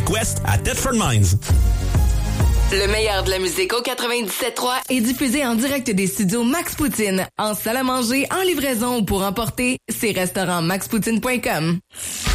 West à Thetford Mines. Le meilleur de la musique au 97.3 est diffusé en direct des studios Max Poutine, en salle à manger, en livraison ou pour emporter, c'est restaurant maxpoutine.com.